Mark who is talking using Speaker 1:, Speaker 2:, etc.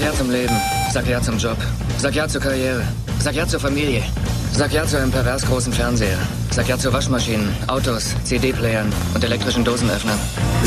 Speaker 1: ja zum Leben. Sag ja zum Job. Sag ja zur Karriere. Sag ja zur Familie. Sag ja zu einem pervers großen Fernseher. Sag ja zu Waschmaschinen, Autos, CD-Playern und elektrischen Dosenöffnern.